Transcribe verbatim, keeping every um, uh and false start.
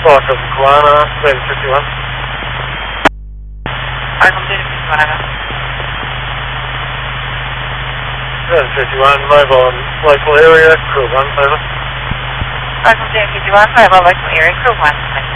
Welcome, Kalana, seven fifty-one. Welcome to Kalana. seven fifty-one, mobile local area, crew one, over. Welcome to fifty-one, mobile local area, crew one.